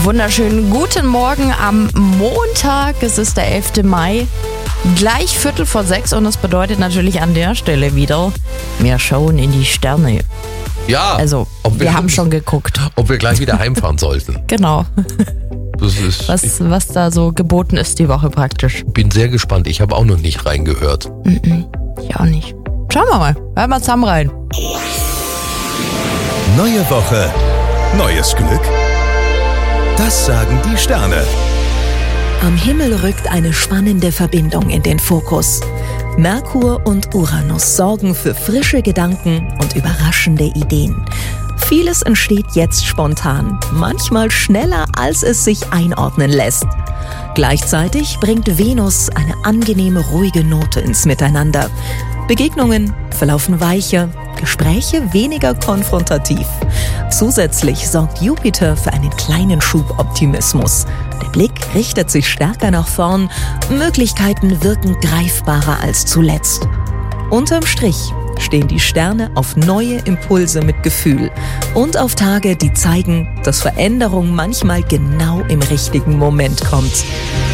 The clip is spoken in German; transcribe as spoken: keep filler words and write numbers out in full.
Wunderschönen guten Morgen am Montag. Es ist der elfte Mai. Gleich Viertel vor sechs und das bedeutet natürlich an der Stelle wieder, wir schauen in die Sterne. Ja, Also, wir, wir haben schon geguckt. Ob wir gleich wieder heimfahren sollten. Genau. Das ist, Was, ich was da so geboten ist die Woche praktisch. bin sehr gespannt. Ich habe auch noch nicht reingehört. Ich auch nicht. Schauen wir mal. Hören wir zusammen rein. Neue Woche, neues Glück? Das sagen die Sterne. Am Himmel rückt eine spannende Verbindung in den Fokus. Merkur und Uranus sorgen für frische Gedanken und überraschende Ideen. Vieles entsteht jetzt spontan, manchmal schneller, als es sich einordnen lässt. Gleichzeitig bringt Venus eine angenehme, ruhige Note ins Miteinander. Begegnungen verlaufen weicher, Gespräche weniger konfrontativ. Zusätzlich sorgt Jupiter für einen kleinen Schub Optimismus. Der Blick richtet sich stärker nach vorn, Möglichkeiten wirken greifbarer als zuletzt. Unterm Strich stehen die Sterne auf neue Impulse mit Gefühl und auf Tage, die zeigen, dass Veränderung manchmal genau im richtigen Moment kommt.